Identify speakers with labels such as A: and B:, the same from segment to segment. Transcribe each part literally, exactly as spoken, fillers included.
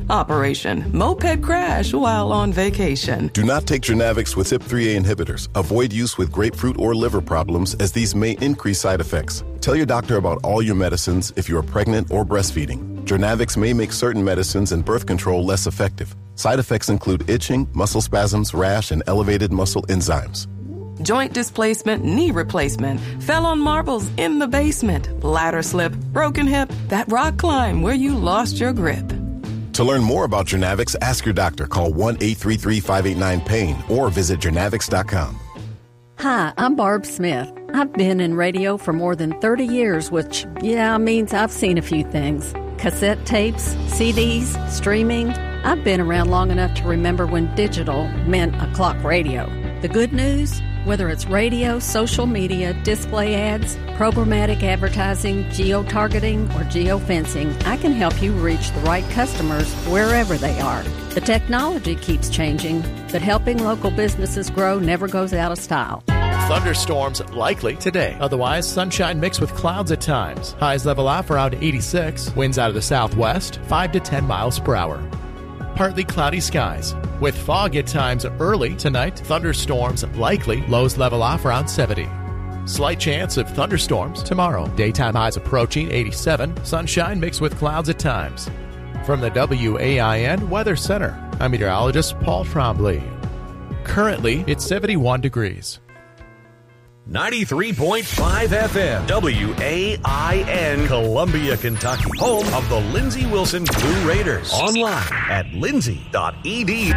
A: Operation Moped Crash while on vacation.
B: Do not take Jernavix with C Y P three A inhibitors. Avoid use with grapefruit or liver problems, as these may increase side effects. Tell your doctor about all your medicines if you are pregnant or breastfeeding. Jernavix may make certain medicines and birth control less effective. Side effects include itching, muscle spasms, rash, and elevated muscle enzymes.
A: Joint displacement, knee replacement, fell on marbles in the basement, ladder slip, broken hip, that rock climb where you lost your grip.
B: To learn more about Jernavix, ask your doctor. Call one eight three three, five eight nine, pain or visit Jernavix dot com.
C: Hi, I'm Barb Smith. I've been in radio for more than thirty years, which, yeah, means I've seen a few things. Cassette tapes, C Ds, streaming. I've been around long enough to remember when digital meant a clock radio. The good news? Whether it's radio, social media, display ads, programmatic advertising, geo-targeting, or geo-fencing, I can help you reach the right customers wherever they are. The technology keeps changing, but helping local businesses grow never goes out of style.
D: Thunderstorms likely today. Otherwise, sunshine mixed with clouds at times. Highs level off around eighty-six. Winds out of the southwest, five to ten miles per hour. Partly cloudy skies. With fog at times early tonight, thunderstorms likely. Lows level off around seventy. Slight chance of thunderstorms tomorrow. Daytime highs approaching eighty-seven. Sunshine mixed with clouds at times. From the W A I N Weather Center, I'm meteorologist Paul Trombley. Currently, it's seventy-one degrees.
E: ninety-three point five F M, W A I N, Columbia, Kentucky, home of the Lindsey Wilson Blue Raiders. Online at lindsey dot e d u.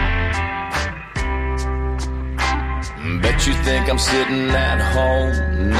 F: Bet you think I'm sitting at home